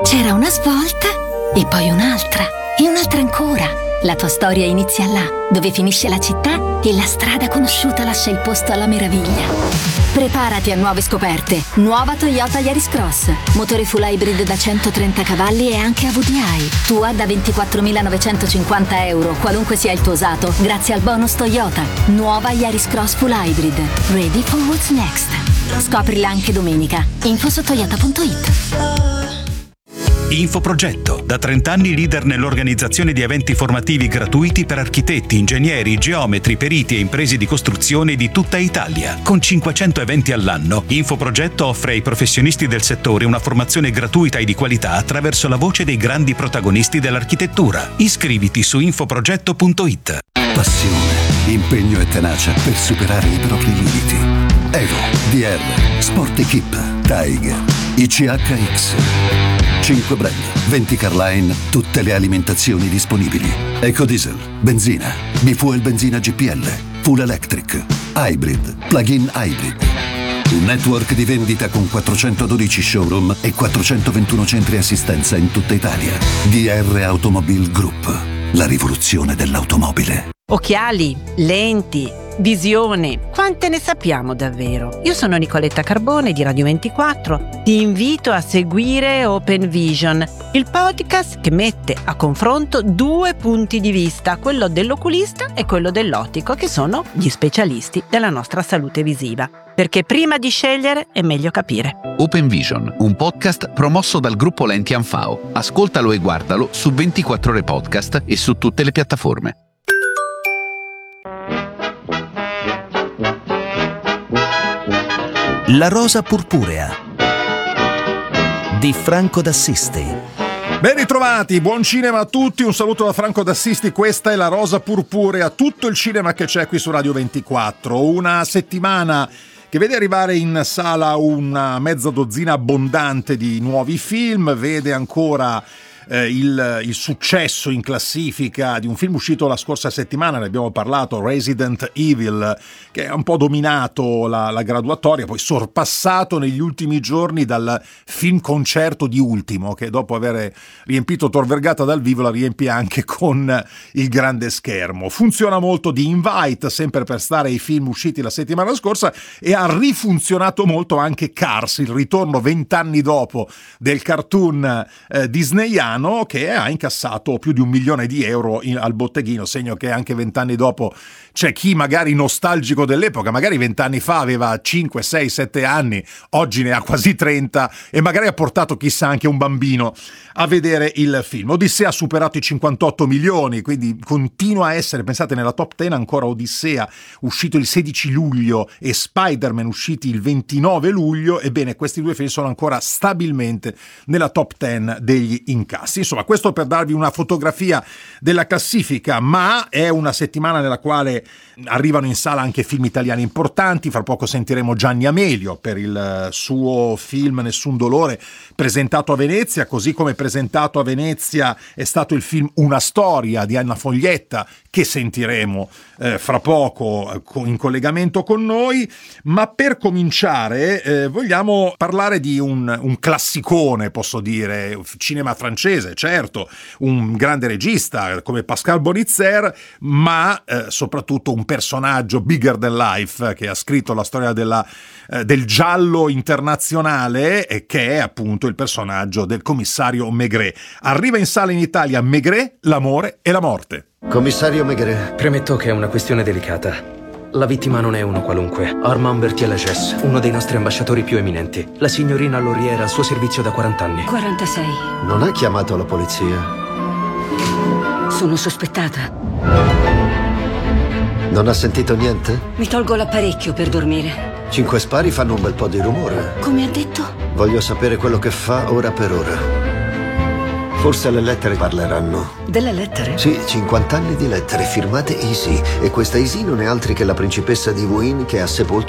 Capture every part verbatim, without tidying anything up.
C'era una svolta e poi un'altra e un'altra ancora. La tua storia inizia là, dove finisce la città e la strada conosciuta lascia il posto alla meraviglia. Preparati a nuove scoperte. Nuova Toyota Yaris Cross. Motore full hybrid da centotrenta cavalli e anche A V D I. Tua da ventiquattromilanovecentocinquanta euro, qualunque sia il tuo usato, grazie al bonus Toyota. Nuova Yaris Cross full hybrid. Ready for what's next. Scoprila anche domenica. Info su toyota punto it. Infoprogetto, da trenta anni leader nell'organizzazione di eventi formativi gratuiti per architetti, ingegneri, geometri, periti e imprese di costruzione di tutta Italia. Con cinquecento eventi all'anno, Infoprogetto offre ai professionisti del settore una formazione gratuita e di qualità attraverso la voce dei grandi protagonisti dell'architettura. Iscriviti su infoprogetto punto it. Passione, impegno e tenacia per superare i propri limiti. Evo, D R, Sport Equip, Tiger, I C H X. cinque brand, venti Carline, tutte le alimentazioni disponibili. Ecodiesel, benzina, bifuel benzina G P L, full electric, hybrid, plug-in hybrid. Un network di vendita con quattrocentododici showroom e quattrocentoventuno centri assistenza in tutta Italia. D R Automobile Group, la rivoluzione dell'automobile. Occhiali, lenti, visione, quante ne sappiamo davvero? Io sono Nicoletta Carbone di Radio ventiquattro, ti invito a seguire Open Vision, il podcast che mette a confronto due punti di vista, quello dell'oculista e quello dell'ottico, che sono gli specialisti della nostra salute visiva. Perché prima di scegliere è meglio capire. Open Vision, un podcast promosso dal gruppo Lenti Anfao. Ascoltalo e guardalo su ventiquattro ore podcast e su tutte le piattaforme. La rosa purpurea di Franco d'Assisti. Ben ritrovati, buon cinema a tutti, un saluto da Franco d'Assisti, questa è La rosa purpurea, tutto il cinema che c'è qui su Radio ventiquattro, una settimana che vede arrivare in sala una mezza dozzina abbondante di nuovi film, vede ancora eh, il, il successo in classifica di un film uscito la scorsa settimana, ne abbiamo parlato, Resident Evil, che ha un po' dominato la, la graduatoria, poi sorpassato negli ultimi giorni dal film concerto di Ultimo, che dopo aver riempito Tor Vergata dal vivo la riempie anche con il grande schermo. Funziona molto di Invite, sempre per stare ai film usciti la settimana scorsa, e ha rifunzionato molto anche Cars, il ritorno vent'anni dopo del cartoon eh, disneyano, che ha incassato più di un milione di euro in, al botteghino, segno che anche vent'anni dopo c'è chi magari nostalgico dell'epoca, magari vent'anni fa aveva cinque, sei, sette anni, oggi ne ha quasi trenta e magari ha portato chissà anche un bambino a vedere il film. Odissea ha superato i cinquantotto milioni, quindi continua a essere, pensate, nella top dieci ancora Odissea, uscito il sedici luglio, e Spider-Man usciti il ventinove luglio, ebbene questi due film sono ancora stabilmente nella top dieci degli incassi. Insomma, questo per darvi una fotografia della classifica, ma è una settimana nella quale arrivano in sala anche film italiani importanti. Fra poco sentiremo Gianni Amelio per il suo film Nessun dolore, presentato a Venezia, così come presentato a Venezia è stato il film Una storia di Anna Foglietta, che sentiremo eh, fra poco eh, in collegamento con noi. Ma per cominciare eh, vogliamo parlare di un, un classicone, posso dire, cinema francese, certo, un grande regista come Pascal Bonitzer, ma eh, soprattutto un personaggio bigger than life che ha scritto la storia della, eh, del giallo internazionale, e che è appunto il personaggio del commissario Maigret. Arriva in sala in Italia Maigret, l'amore e la morte. Commissario Maigret, premetto che è una questione delicata. La vittima non è uno qualunque. Armand Berthier-Lachaise, uno dei nostri ambasciatori più eminenti. La signorina Laurier al suo servizio da quaranta anni. quarantasei. Non ha chiamato la polizia? Sono sospettata. Non ha sentito niente? Mi tolgo l'apparecchio per dormire. Cinque spari fanno un bel po' di rumore. Come ha detto? Voglio sapere quello che fa ora per ora. Forse le lettere parleranno. Delle lettere? Sì, cinquanta anni di lettere firmate Easy. E questa Easy non è altri che la principessa di Wuin che ha sepolto il marito.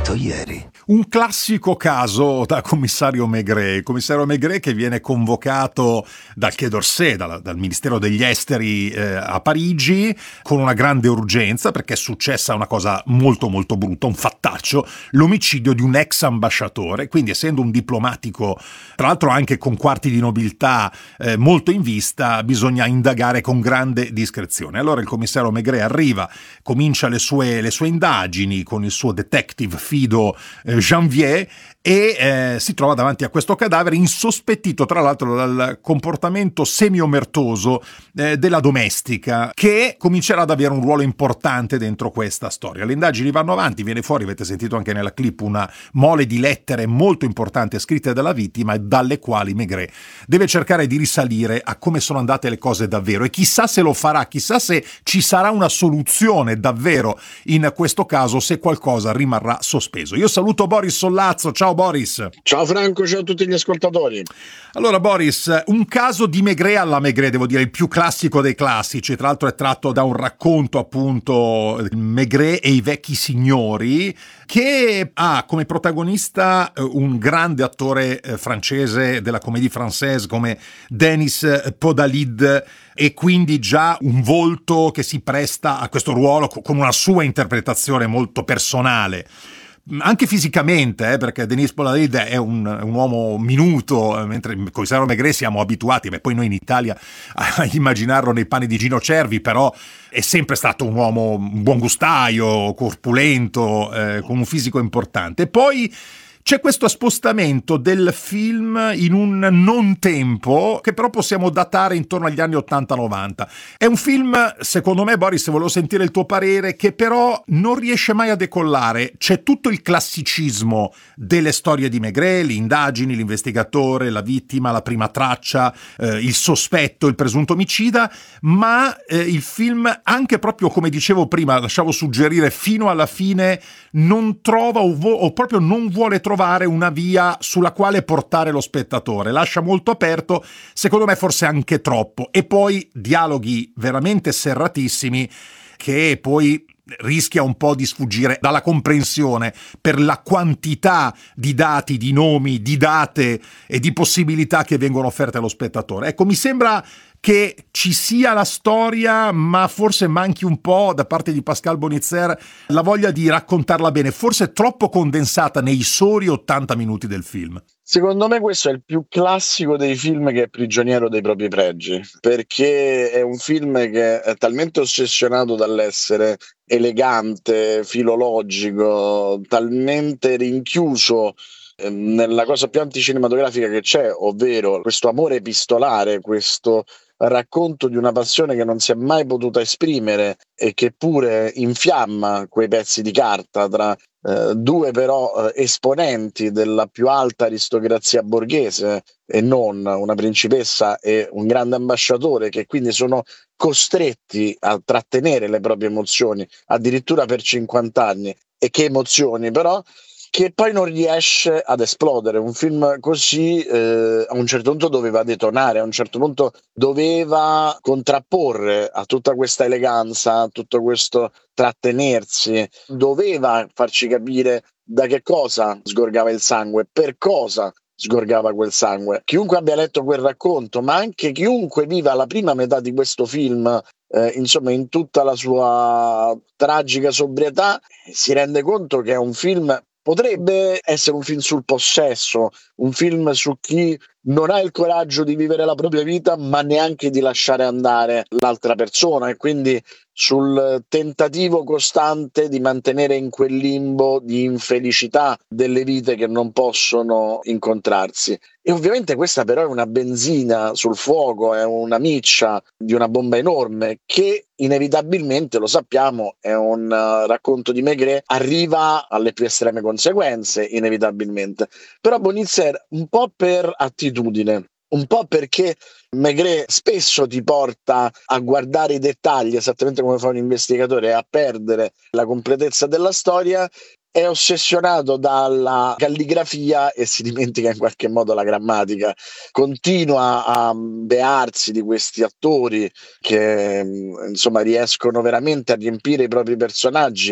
visto ieri. Un classico caso da commissario Maigret, il commissario Maigret che viene convocato dal Quai d'Orsay, dal, dal Ministero degli Esteri eh, a Parigi, con una grande urgenza perché è successa una cosa molto molto brutta, un fattaccio, l'omicidio di un ex ambasciatore, quindi essendo un diplomatico, tra l'altro anche con quarti di nobiltà eh, molto in vista, bisogna indagare con grande discrezione. Allora il commissario Maigret arriva, comincia le sue, le sue indagini con il suo detective fido eh, Janvier e eh, si trova davanti a questo cadavere insospettito tra l'altro dal comportamento semi-omertoso eh, della domestica, che comincerà ad avere un ruolo importante dentro questa storia. Le indagini vanno avanti, viene fuori, avete sentito anche nella clip, una mole di lettere molto importanti scritte dalla vittima e dalle quali Maigret deve cercare di risalire a come sono andate le cose davvero, e chissà se lo farà, chissà se ci sarà una soluzione davvero in questo caso, se qualcosa rimarrà sospeso. Io saluto Boris Sollazzo. Ciao Boris. Ciao Franco, ciao a tutti gli ascoltatori. Allora Boris, un caso di Maigret alla Maigret, devo dire il più classico dei classici, tra l'altro è tratto da un racconto appunto Maigret e i vecchi signori, che ha come protagonista un grande attore francese della comédie française come Denis Podalid, e quindi già un volto che si presta a questo ruolo con una sua interpretazione molto personale. Anche fisicamente, eh, perché Denis Podalid è un, un uomo minuto, mentre il commissario Maigret siamo abituati, beh, poi noi in Italia a immaginarlo nei panni di Gino Cervi, però è sempre stato un uomo un buon gustaio, corpulento, eh, con un fisico importante. E poi c'è questo spostamento del film in un non tempo che però possiamo datare intorno agli anni ottanta novanta. È un film, secondo me, Boris, volevo sentire il tuo parere, che però non riesce mai a decollare. C'è tutto il classicismo delle storie di Maigret, le indagini, l'investigatore, la vittima, la prima traccia, eh, il sospetto, il presunto omicida, ma eh, il film, anche proprio come dicevo prima, lasciavo suggerire, fino alla fine non trova o, vo- o proprio non vuole trovare una via sulla quale portare lo spettatore, lascia molto aperto, secondo me forse anche troppo, e poi dialoghi veramente serratissimi che poi rischia un po' di sfuggire dalla comprensione per la quantità di dati, di nomi, di date e di possibilità che vengono offerte allo spettatore. Ecco, mi sembra che ci sia la storia, ma forse manchi un po' da parte di Pascal Bonitzer la voglia di raccontarla bene, forse troppo condensata nei soli ottanta minuti del film. Secondo me questo è il più classico dei film che è prigioniero dei propri pregi, perché è un film che è talmente ossessionato dall'essere elegante, filologico, talmente rinchiuso nella cosa più anticinematografica che c'è, ovvero questo amore epistolare, questo racconto di una passione che non si è mai potuta esprimere e che pure infiamma quei pezzi di carta tra eh, due però eh, esponenti della più alta aristocrazia borghese e non una principessa e un grande ambasciatore, che quindi sono costretti a trattenere le proprie emozioni addirittura per cinquanta anni. E che emozioni però, che poi non riesce ad esplodere. Un film così eh, a un certo punto doveva detonare, a un certo punto doveva contrapporre a tutta questa eleganza, a tutto questo trattenersi, doveva farci capire da che cosa sgorgava il sangue, per cosa sgorgava quel sangue. Chiunque abbia letto quel racconto, ma anche chiunque viva la prima metà di questo film, eh, insomma in tutta la sua tragica sobrietà, si rende conto che è un film, potrebbe essere un film sul possesso, un film su chi non ha il coraggio di vivere la propria vita, ma neanche di lasciare andare l'altra persona, e quindi sul tentativo costante di mantenere in quel limbo di infelicità delle vite che non possono incontrarsi. E ovviamente questa però è una benzina sul fuoco, è una miccia di una bomba enorme che inevitabilmente, lo sappiamo, è un uh, racconto di Maigret, arriva alle più estreme conseguenze, inevitabilmente. Però Bonitzer, un po' per attitudine, un po' perché Maigret spesso ti porta a guardare i dettagli, esattamente come fa un investigatore, e a perdere la completezza della storia, è ossessionato dalla calligrafia e si dimentica in qualche modo la grammatica. Continua a bearsi di questi attori che insomma riescono veramente a riempire i propri personaggi,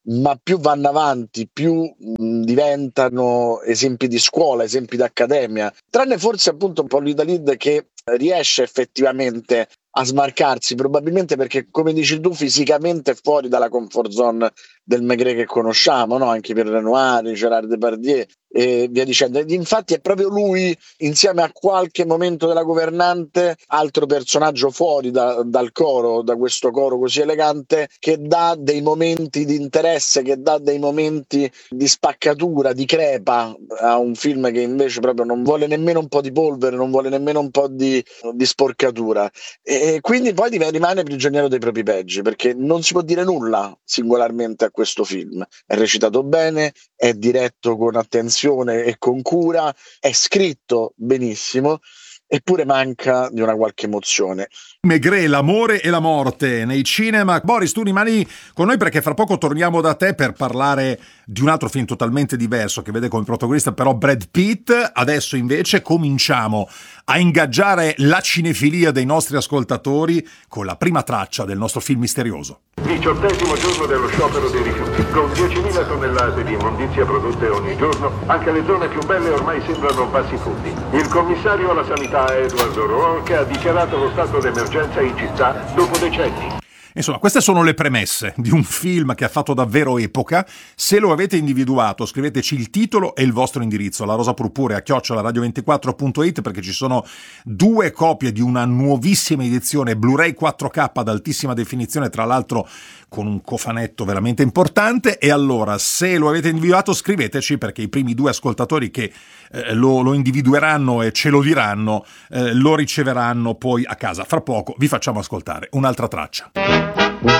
ma più vanno avanti, più mh, diventano esempi di scuola, esempi d'accademia, tranne forse appunto Polydalid che riesce effettivamente a smarcarsi, probabilmente perché, come dici tu, fisicamente è fuori dalla comfort zone del Maigret che conosciamo, no? Anche per Renoir, Gerard Depardieu e via dicendo. Ed infatti è proprio lui, insieme a qualche momento della governante, altro personaggio fuori da, dal coro, da questo coro così elegante, che dà dei momenti di interesse, che dà dei momenti di spaccatura, di crepa a un film che invece proprio non vuole nemmeno un po' di polvere, non vuole nemmeno un po' di, di sporcatura. E quindi poi rimane prigioniero dei propri peggi, perché non si può dire nulla singolarmente a questo film. È recitato bene, è diretto con attenzione e con cura, è scritto benissimo, eppure manca di una qualche emozione. Maigret, l'amore e la morte nei cinema. Boris, tu rimani con noi perché fra poco torniamo da te per parlare di un altro film totalmente diverso che vede come protagonista però Brad Pitt. Adesso invece cominciamo a ingaggiare la cinefilia dei nostri ascoltatori con la prima traccia del nostro film misterioso. Diciottesimo giorno dello sciopero dei rifiuti. Con diecimila tonnellate di immondizia prodotte ogni giorno, anche le zone più belle ormai sembrano bassi fondi. Il commissario alla sanità Edward O'Rourke ha dichiarato lo stato d'emergenza in città dopo decenni. Insomma, queste sono le premesse di un film che ha fatto davvero epoca. Se lo avete individuato, scriveteci il titolo e il vostro indirizzo, la rosa purpurea chiocciola radio ventiquattro punto it, perché ci sono due copie di una nuovissima edizione Blu-ray quattro K ad altissima definizione, tra l'altro con un cofanetto veramente importante. E allora, se lo avete individuato, scriveteci, perché i primi due ascoltatori che eh, lo, lo individueranno e ce lo diranno, eh, lo riceveranno poi a casa. Fra poco vi facciamo ascoltare un'altra traccia.